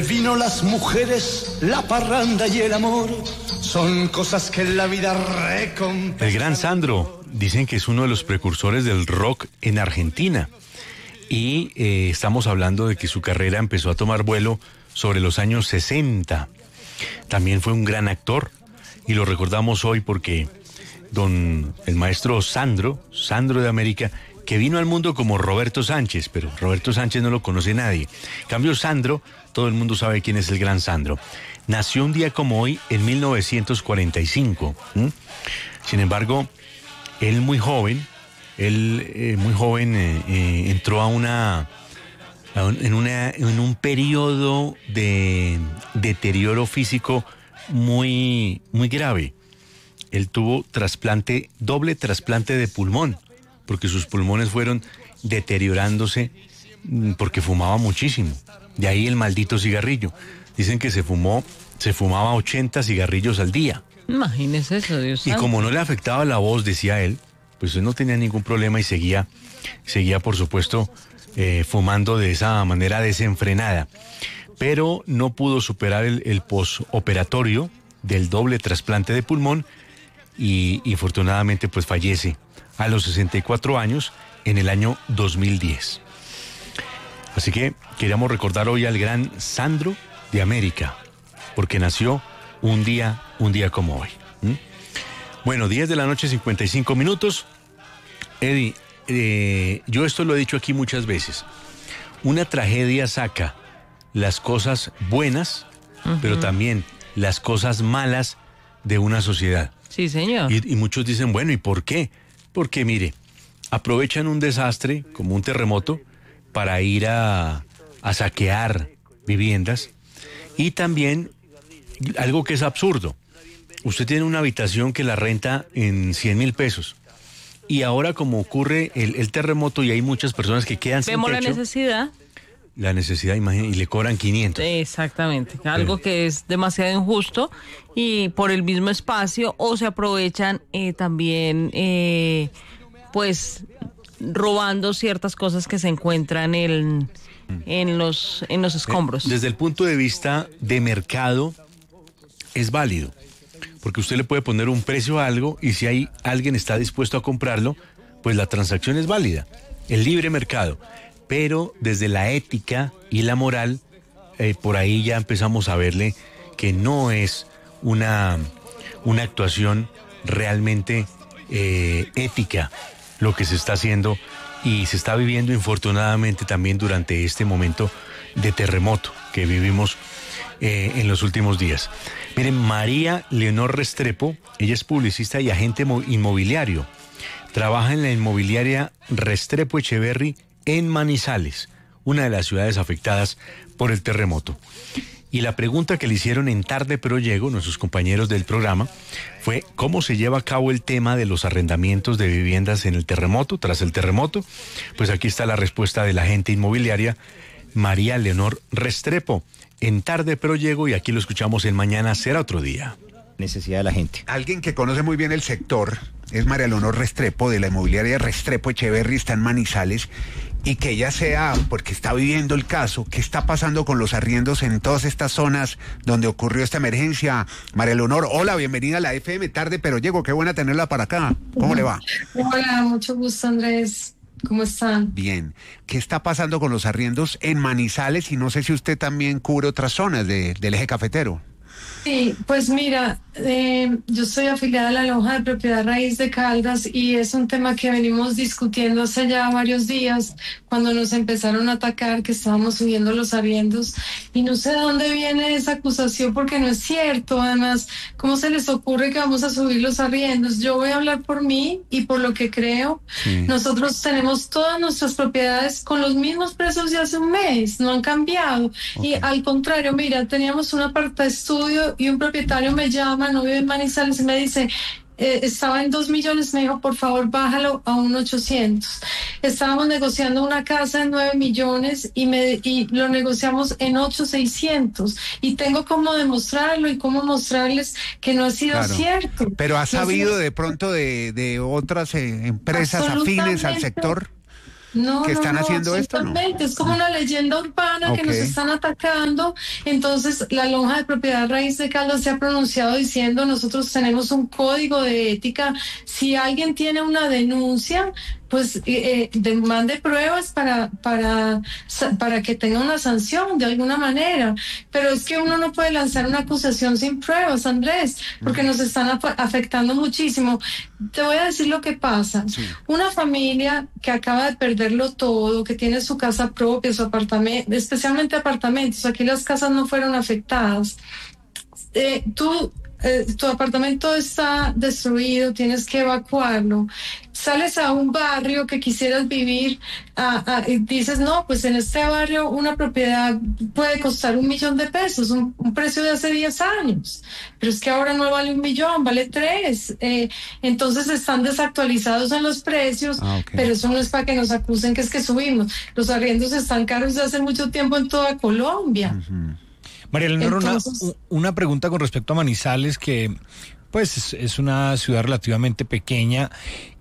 Vino, las mujeres, la parranda y el amor son cosas que en la vida recompensan. El gran Sandro, dicen que es uno de los precursores del rock en Argentina. Y estamos hablando de que su carrera empezó a tomar vuelo sobre los años 60. También fue un gran actor y lo recordamos hoy porque el maestro Sandro de América, que vino al mundo como Roberto Sánchez, pero Roberto Sánchez no lo conoce nadie. En cambio, Sandro, todo el mundo sabe quién es el gran Sandro. Nació un día como hoy, en 1945. Sin embargo, él muy joven entró en un periodo de deterioro físico muy, muy grave. Él tuvo doble trasplante de pulmón, porque sus pulmones fueron deteriorándose porque fumaba muchísimo. De ahí el maldito cigarrillo. Dicen que se fumaba 80 cigarrillos al día. Imagínese eso, Dios santo. Y como no le afectaba la voz, decía él, pues él no tenía ningún problema y seguía por supuesto, fumando de esa manera desenfrenada. Pero no pudo superar el posoperatorio del doble trasplante de pulmón y afortunadamente pues fallece a los 64 años en el año 2010. Así que queríamos recordar hoy al gran Sandro de América, porque nació un día como hoy. Bueno, 10 de la noche, 55 minutos. Eddie, yo esto lo he dicho aquí muchas veces. Una tragedia saca las cosas buenas, pero también las cosas malas de una sociedad. Sí, señor. Y muchos dicen, bueno, ¿y por qué? Porque, mire, aprovechan un desastre como un terremoto para ir a saquear viviendas. Y también, algo que es absurdo, usted tiene una habitación que la renta en 100,000 pesos. Y ahora, como ocurre el terremoto y hay muchas personas que quedan sin techo. Vemos la necesidad, imagínate, y le cobran 500. Exactamente, algo que es demasiado injusto y por el mismo espacio, o se aprovechan también pues robando ciertas cosas que se encuentran en los escombros. Desde el punto de vista de mercado es válido, porque usted le puede poner un precio a algo y si alguien está dispuesto a comprarlo, pues la transacción es válida, el libre mercado. Pero desde la ética y la moral, por ahí ya empezamos a verle que no es una actuación realmente ética lo que se está haciendo y se está viviendo infortunadamente también durante este momento de terremoto que vivimos en los últimos días. Miren, María Leonor Restrepo, ella es publicista y agente inmobiliario. Trabaja en la inmobiliaria Restrepo Echeverry en Manizales, una de las ciudades afectadas por el terremoto. Y la pregunta que le hicieron en Tarde Pero Llego, nuestros compañeros del programa, fue cómo se lleva a cabo el tema de los arrendamientos de viviendas en el terremoto, tras el terremoto. Pues aquí está la respuesta de la agente inmobiliaria María Leonor Restrepo en Tarde Pero Llego, y aquí lo escuchamos en Mañana Será Otro Día. Necesidad de la gente. Alguien que conoce muy bien el sector es María Leonor Restrepo, de la inmobiliaria Restrepo Echeverry, está en Manizales, y que ella sea, porque está viviendo el caso, qué está pasando con los arriendos en todas estas zonas donde ocurrió esta emergencia. María Leonor, hola, bienvenida a la FM Tarde Pero Llego, qué buena tenerla para acá. ¿Cómo le va? Hola, mucho gusto, Andrés. ¿Cómo están? Bien. ¿Qué está pasando con los arriendos en Manizales? Y no sé si usted también cubre otras zonas del eje cafetero. Sí, pues mira, yo soy afiliada a la Lonja de Propiedad Raíz de Caldas y es un tema que venimos discutiendo hace ya varios días, cuando nos empezaron a atacar que estábamos subiendo los arriendos, y no sé de dónde viene esa acusación porque no es cierto. Además, ¿cómo se les ocurre que vamos a subir los arriendos? Yo voy a hablar por mí y por lo que creo. Sí. Nosotros tenemos todas nuestras propiedades con los mismos precios de hace un mes, no han cambiado. Okay. Y al contrario, mira, teníamos un apartaestudio y un propietario me llama, no vive en Manizales, y me dice, estaba en 2 millones, me dijo, por favor, bájalo a 1.800. Estábamos negociando una casa en 9 millones y lo negociamos en 8.600. Y tengo cómo demostrarlo y cómo mostrarles que no ha sido cierto. Pero ¿ha sabido de pronto de otras empresas afines al sector? No, que no, están no, haciendo esto, ¿no? absolutamente. Es como una leyenda urbana que nos Ok. están atacando. Entonces, la lonja de propiedad raíz de Caldas se ha pronunciado diciendo, nosotros tenemos un código de ética. Si alguien tiene una denuncia, pues demande pruebas para que tenga una sanción de alguna manera. Pero es que uno no puede lanzar una acusación sin pruebas, Andrés, porque nos están afectando muchísimo. Te voy a decir lo que pasa. Sí. Una familia que acaba de perderlo todo, que tiene su casa propia, su apartamento, especialmente apartamentos, aquí las casas no fueron afectadas. Tu apartamento está destruido, tienes que evacuarlo. Sales a un barrio que quisieras vivir y dices, no, pues en este barrio una propiedad puede costar $1.000.000, un precio de hace 10 años. Pero es que ahora no vale 1.000.000, vale 3. Entonces están desactualizados en los precios, Ok. pero eso no es para que nos acusen que es que subimos. Los arriendos están caros desde hace mucho tiempo en toda Colombia. María Leonor, Entonces- una pregunta con respecto a Manizales, que pues es una ciudad relativamente pequeña.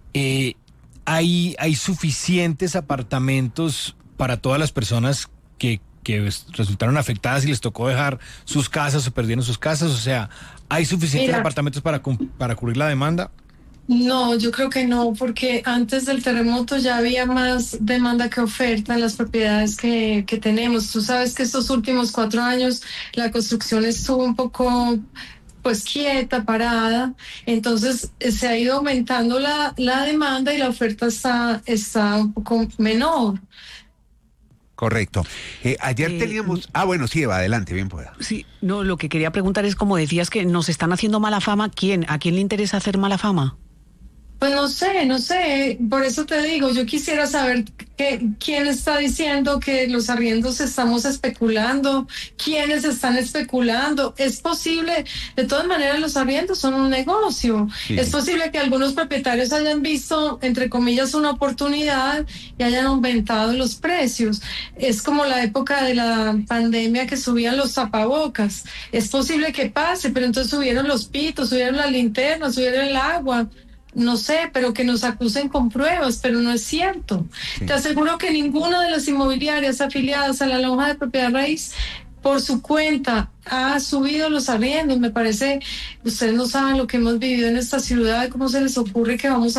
¿Hay suficientes apartamentos para todas las personas que resultaron afectadas y les tocó dejar sus casas o perdieron sus casas? O sea, ¿hay suficientes Mira. apartamentos para cubrir la demanda? No, yo creo que no, porque antes del terremoto ya había más demanda que oferta en las propiedades que tenemos. Tú sabes que estos últimos 4 años la construcción estuvo un poco pues quieta, parada, entonces se ha ido aumentando la demanda y la oferta está un poco menor. Correcto. Ayer teníamos... bueno, sí, Eva, adelante, bien pueda. Sí, no, lo que quería preguntar es, como decías, que nos están haciendo mala fama. ¿A quién le interesa hacer mala fama? Pues no sé, por eso te digo, yo quisiera saber quién está diciendo que los arriendos estamos especulando, quiénes están especulando. Es posible, de todas maneras los arriendos son un negocio. Sí. Es posible que algunos propietarios hayan visto, entre comillas, una oportunidad y hayan aumentado los precios. Es como la época de la pandemia que subían los tapabocas. Es posible que pase, pero entonces subieron los pitos, subieron las linternas, subieron el agua. No sé, pero que nos acusen con pruebas, pero no es cierto. Sí. Te aseguro que ninguna de las inmobiliarias afiliadas a la lonja de propiedad raíz por su cuenta ha subido los arriendos. Me parece, ustedes no saben lo que hemos vivido en esta ciudad, cómo se les ocurre que vamos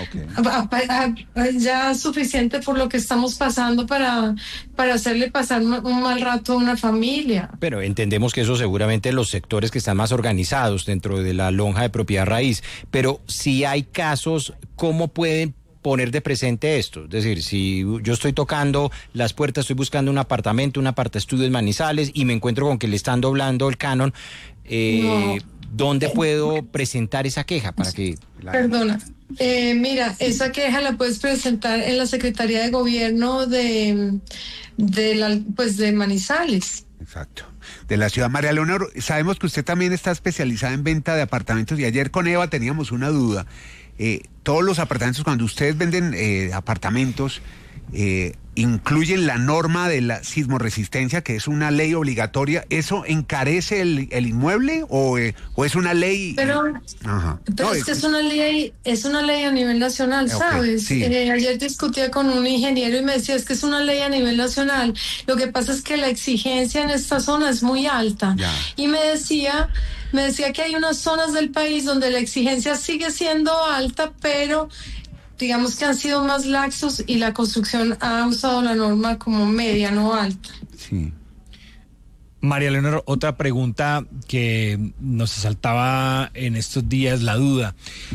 ya es suficiente por lo que estamos pasando para hacerle pasar un mal rato a una familia. Pero entendemos que eso seguramente los sectores que están más organizados dentro de la lonja de propiedad raíz, pero si hay casos, ¿cómo pueden poner de presente esto? Es decir, si yo estoy tocando las puertas, estoy buscando un apartamento, un apartaestudio en Manizales y me encuentro con que le están doblando el canon, No. ¿dónde puedo presentar esa queja para que... Perdona. Mira, esa queja la puedes presentar en la Secretaría de Gobierno de Manizales. Exacto. De la ciudad. María Leonor, sabemos que usted también está especializada en venta de apartamentos y ayer con Eva teníamos una duda. Todos los apartamentos, cuando ustedes venden apartamentos, incluyen la norma de la sismoresistencia, que es una ley obligatoria. ¿Eso encarece el inmueble o es una ley? Pero Ajá. Pero No, es que es una ley a nivel nacional, Ok, ¿sabes? sí. Ayer discutía con un ingeniero y me decía, es que es una ley a nivel nacional. Lo que pasa es que la exigencia en esta zona es muy alta. Ya. Y me decía que hay unas zonas del país donde la exigencia sigue siendo alta, pero digamos que han sido más laxos y la construcción ha usado la norma como media, no alta. Sí. María Leonor, otra pregunta que nos asaltaba en estos días la duda.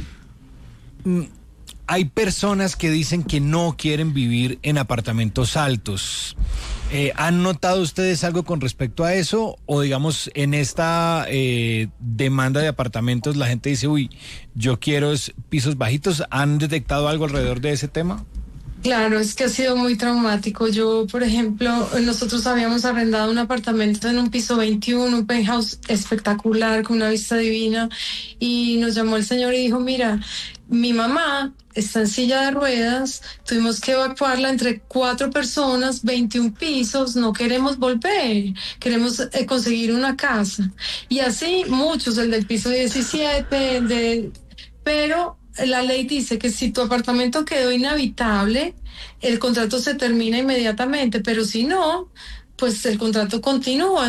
Hay personas que dicen que no quieren vivir en apartamentos altos. ¿Han notado ustedes algo con respecto a eso? O digamos, en esta demanda de apartamentos la gente dice, uy, yo quiero pisos bajitos. ¿Han detectado algo alrededor de ese tema? Claro, es que ha sido muy traumático. Yo, por ejemplo, nosotros habíamos arrendado un apartamento en un piso 21, un penthouse espectacular, con una vista divina, y nos llamó el señor y dijo, mira, mi mamá está en silla de ruedas, tuvimos que evacuarla entre 4 personas, 21 pisos, no queremos volver, queremos conseguir una casa. Y así muchos, el del piso 17, pero la ley dice que si tu apartamento quedó inhabitable, el contrato se termina inmediatamente, pero si no, pues el contrato continúa.